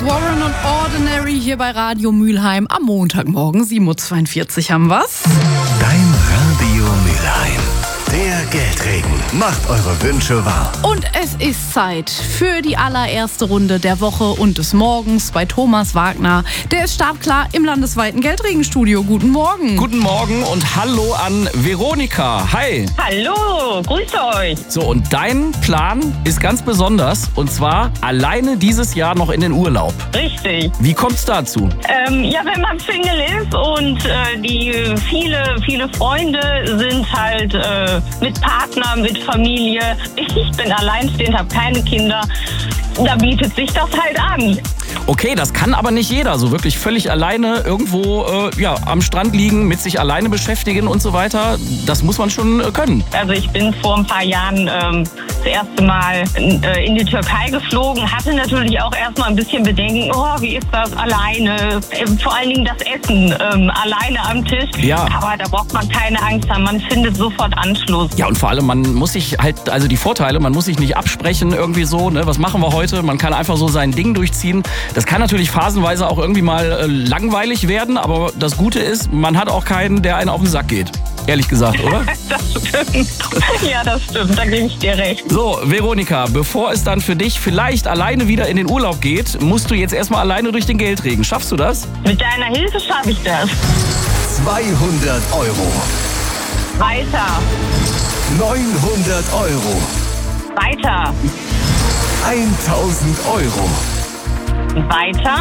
Warren und Ordinary hier bei Radio Mülheim. Am Montagmorgen, 7.42 Uhr haben wir's. Dein Radio Mülheim. Der Geldregen macht eure Wünsche wahr. Und es ist Zeit für die allererste Runde der Woche und des Morgens bei Thomas Wagner. Der ist startklar im landesweiten Geldregenstudio. Guten Morgen. Guten Morgen und hallo an Veronika. Hi. Hallo, grüße euch. So, und dein Plan ist ganz besonders, und zwar alleine dieses Jahr noch in den Urlaub. Richtig. Wie kommt's dazu? Ja, wenn man Single ist und die viele Freunde sind halt mit Partner, mit Familie. Ich bin alleinstehend, habe keine Kinder. Da bietet sich das halt an. Okay, das kann aber nicht jeder. So wirklich völlig alleine irgendwo am Strand liegen, mit sich alleine beschäftigen und so weiter. Das muss man schon können. Also ich bin vor ein paar Jahren das erste Mal in die Türkei geflogen. Hatte natürlich auch erstmal ein bisschen Bedenken. Oh, wie ist das alleine? Vor allen Dingen das Essen alleine am Tisch. Ja. Aber da braucht man keine Angst haben. Man findet sofort Anschluss. Ja, und vor allem, man muss sich halt, also die Vorteile, man muss sich nicht absprechen irgendwie so, ne? Was machen wir heute? Man kann einfach so sein Ding durchziehen. Das kann natürlich phasenweise auch irgendwie mal langweilig werden, aber das Gute ist, man hat auch keinen, der einen auf den Sack geht. Ehrlich gesagt, oder? Das stimmt. Ja, das stimmt. Da gebe ich dir recht. So, Veronika, bevor es dann für dich vielleicht alleine wieder in den Urlaub geht, musst du jetzt erstmal alleine durch den Geldregen. Schaffst du das? Mit deiner Hilfe schaffe ich das. 200 Euro. Weiter. 900 Euro. Weiter. 1000 Euro. Weiter.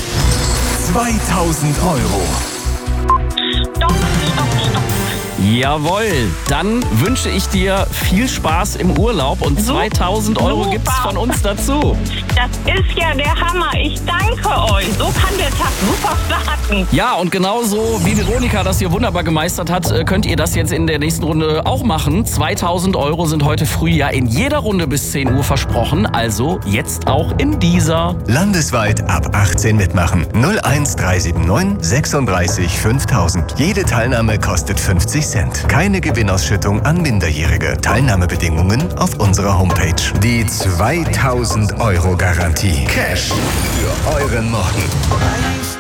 2000 Euro. Stopp. Jawohl, dann wünsche ich dir viel Spaß im Urlaub und 2000 Euro Super. gibt's von uns dazu. Das ist ja der Hammer. Ich danke euch. So kann der Tag super starten. Ja, und genauso wie Veronika das hier wunderbar gemeistert hat, könnt ihr das jetzt in der nächsten Runde auch machen. 2000 Euro sind heute früh ja in jeder Runde bis 10 Uhr versprochen, also jetzt auch in dieser. Landesweit ab 18 mitmachen. 01379 36 5000. Jede Teilnahme kostet 50 Cent. Keine Gewinnausschüttung an Minderjährige. Teilnahmebedingungen auf unserer Homepage. Die 2000 Euro Garantie. Cash für euren Morgen.